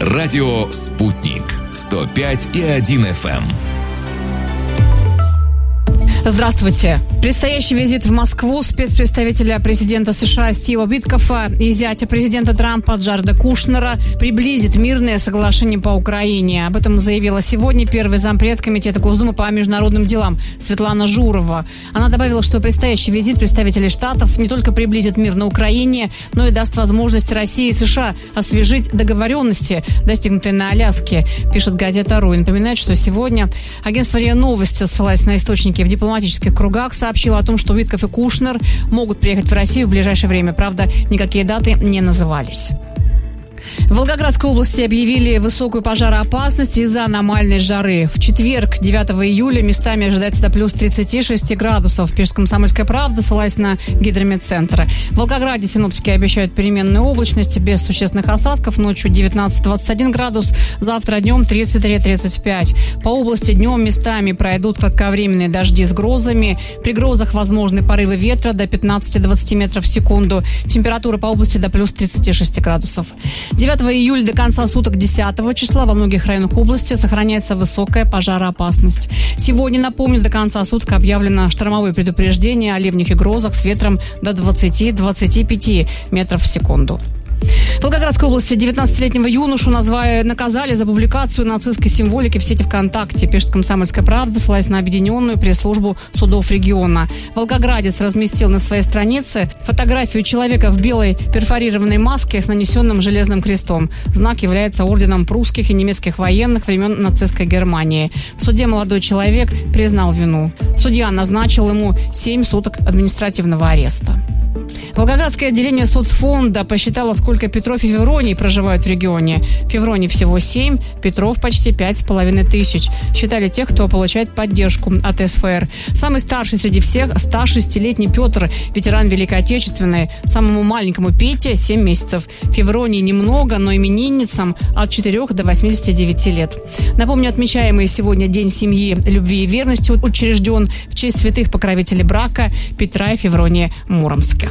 Радио «Спутник» 105,1 FM. Здравствуйте. Предстоящий визит в Москву спецпредставителя президента США Стива Уиткофа и зятя президента Трампа Джареда Кушнера приблизит мирное соглашение по Украине. Об этом заявила сегодня первый зампред Комитета Госдумы по международным делам Светлана Журова. Она добавила, что предстоящий визит представителей Штатов не только приблизит мир на Украине, но и даст возможность России и США освежить договоренности, достигнутые на Аляске, пишет газета «Ру». И напоминает, что сегодня агентство РИА Новости, ссылаясь на источники в дипломатических кругах, сообщила о том, что Уиткоф и Кушнер могут приехать в Россию в ближайшее время. Правда, никакие даты не назывались. В Волгоградской области объявили высокую пожароопасность из-за аномальной жары. В четверг, 9 июля, местами ожидается до плюс 36 градусов. Пишет «Комсомольская правда», ссылаясь на Гидрометцентр. В Волгограде синоптики обещают переменную облачность без существенных осадков. Ночью 19-21 градус, завтра днем 33-35. По области днем местами пройдут кратковременные дожди с грозами. При грозах возможны порывы ветра до 15-20 метров в секунду. Температура по области до плюс 36 градусов. 9 июля до конца суток 10 числа во многих районах области сохраняется высокая пожароопасность. Сегодня, напомню, до конца суток объявлено штормовое предупреждение о ливнях и грозах с ветром до 20-25 метров в секунду. В Волгоградской области 19-летнего юношу наказали за публикацию нацистской символики в сети ВКонтакте, пишет «Комсомольская правда», ссылаясь на объединенную пресс-службу судов региона. Волгоградец разместил на своей странице фотографию человека в белой перфорированной маске с нанесенным железным крестом. Знак является орденом прусских и немецких военных времен нацистской Германии. В суде молодой человек признал вину. Судья назначил ему 7 суток административного ареста. Волгоградское отделение соцфонда посчитало, сколько Петров и Февроний проживают в регионе. Февроний всего 7, Петров почти 5,5 тысяч. Считали тех, кто получает поддержку от СФР. Самый старший среди всех – 106-летний Петр, ветеран Великой Отечественной. Самому маленькому Пете – 7 месяцев. Февроний немного, но именинницам от 4 до 89 лет. Напомню, отмечаемый сегодня День семьи, любви и верности учрежден в честь святых покровителей брака Петра и Феврония Муромских.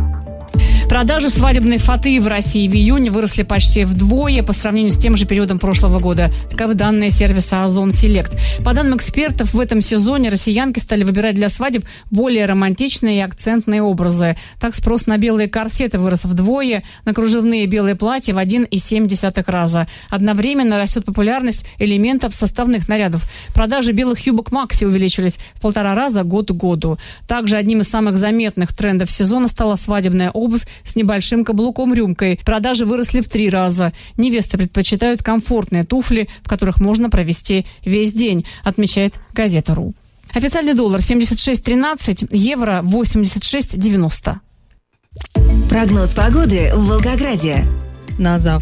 Продажи свадебной фаты в России в июне выросли почти вдвое по сравнению с тем же периодом прошлого года. Таковы данные сервиса Озон Селект. По данным экспертов, в этом сезоне россиянки стали выбирать для свадеб более романтичные и акцентные образы. Так спрос на белые корсеты вырос вдвое, на кружевные белые платья в 1,7 раза. Одновременно растет популярность элементов составных нарядов. Продажи белых юбок Макси увеличились в 1,5 раза год к году. Также одним из самых заметных трендов сезона стала свадебная обувь с небольшим каблуком-рюмкой. Продажи выросли в 3 раза. Невесты предпочитают комфортные туфли, в которых можно провести весь день, отмечает газета «Ру». Официальный доллар 76.13, евро 86.90. Прогноз погоды в Волгограде. На завтра.